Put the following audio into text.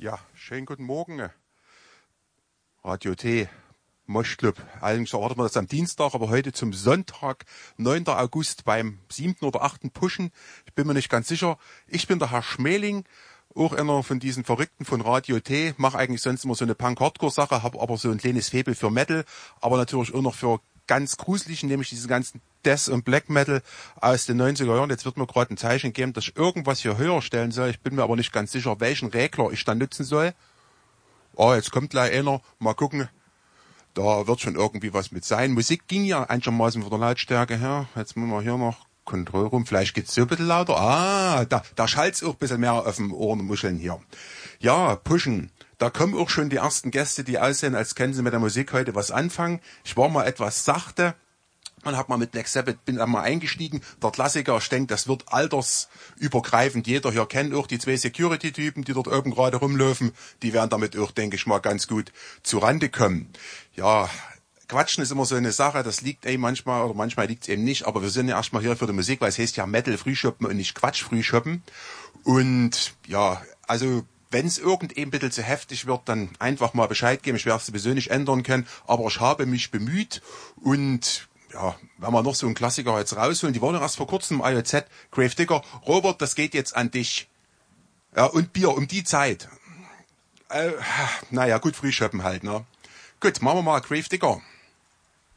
Ja, schönen guten Morgen. Radio T, Moschclub. Allerdings erwartet man das am Dienstag, aber heute zum Sonntag, 9. August beim 7. oder 8. Pushen. Ich bin mir nicht ganz sicher. Ich bin der Herr Schmeling, auch einer von diesen Verrückten von Radio T. Mache eigentlich sonst immer so eine Punk-Hardcore-Sache, habe aber so ein kleines Faible für Metal, aber natürlich auch noch für ganz gruseligen, nämlich diesen ganzen Death und Black Metal aus den 90er Jahren. Jetzt wird mir gerade ein Zeichen geben, dass ich irgendwas hier höher stellen soll. Ich bin mir aber nicht ganz sicher, welchen Regler ich dann nutzen soll. Oh, jetzt kommt gleich einer. Mal gucken. Da wird schon irgendwie was mit sein. Musik ging ja einigermaßen von der Lautstärke her. Jetzt müssen wir hier noch Kontrollraum. Vielleicht geht's so ein bisschen lauter. Da schallt's auch ein bisschen mehr auf dem Ohrenmuscheln hier. Ja, Pushen. Da kommen auch schon die ersten Gäste, die aussehen, als können sie mit der Musik heute was anfangen. Ich war mal etwas sachte und hab mal mit Black Sabbath, bin da mal eingestiegen. Der Klassiker, ich denke, das wird altersübergreifend jeder hier kennen. Auch die zwei Security-Typen, die dort oben gerade rumlaufen, die werden damit auch, denke ich mal, ganz gut zurande kommen. Ja, Quatschen ist immer so eine Sache, das liegt manchmal, oder manchmal liegt es eben nicht, aber wir sind ja erstmal hier für die Musik, weil es heißt ja Metal Frühschoppen und nicht Quatsch Frühschoppen. Und ja, also wenn es irgend ein bisschen zu heftig wird, dann einfach mal Bescheid geben. Ich werde es sowieso nicht ändern können, aber ich habe mich bemüht und ja, wenn wir noch so einen Klassiker jetzt rausholen, die waren ja erst vor kurzem im IOZ, Grave Digger. Robert, das geht jetzt an dich. Ja, und Bier um die Zeit. Naja, gut, Frühschoppen halt, ne? Gut, machen wir mal Grave Digger.